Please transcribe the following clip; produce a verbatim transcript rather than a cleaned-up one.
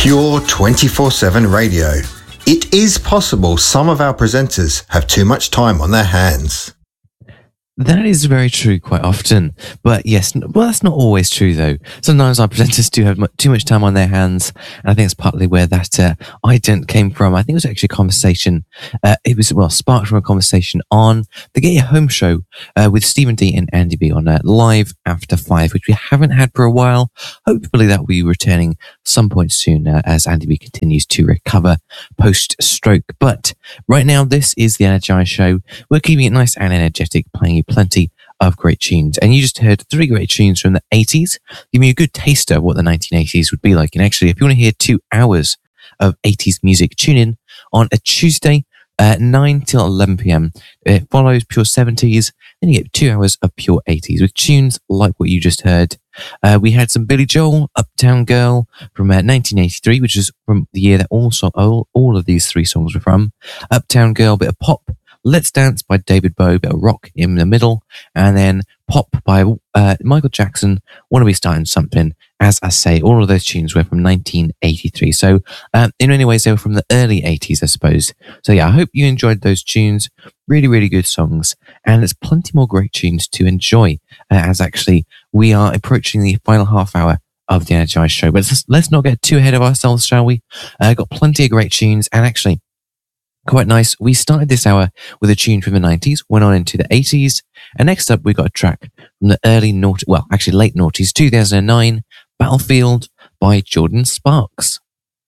Pure twenty-four seven radio. It is possible some of our presenters have too much time on their hands. That is very true quite often. But yes, well, that's not always true though. Sometimes our presenters do have too much time on their hands. And I think it's partly where that uh, ident came from. I think it was actually a conversation. Uh, it was, well, sparked from a conversation on the Get Your Home show uh, with Stephen D and Andy B on uh, Live After Five, which we haven't had for a while. Hopefully that will be returning some point soon uh, as Andy B continues to recover post-stroke. But right now, this is the Energize show. We're keeping it nice and energetic, playing you plenty of great tunes. And you just heard three great tunes from the eighties, giving you a good taster of what the nineteen eighties would be like. And actually, if you want to hear two hours of eighties music, tune in on a Tuesday, uh, nine till eleven p.m. It follows Pure seventies, then you get two hours of Pure eighties with tunes like what you just heard. Uh, we had some Billy Joel, Uptown Girl from uh, nineteen eighty-three, which is from the year that also all, all of these three songs were from. Uptown Girl, bit of pop. Let's Dance by David Bowie, bit of rock in the middle, and then Pop by uh, Michael Jackson, Wanna Be Starting Something. As I say, all of those tunes were from nineteen eighty-three. So um, in many ways, they were from the early eighties, I suppose. So yeah, I hope you enjoyed those tunes. Really, really good songs. And there's plenty more great tunes to enjoy uh, as actually we are approaching the final half hour of the Energize show. But let's, let's not get too ahead of ourselves, shall we? Uh, got plenty of great tunes, and actually quite nice. We started this hour with a tune from the nineties, went on into the eighties, and next up we got a track from the early nought, well, actually late noughties, two thousand nine, Battlefield by Jordan Sparks.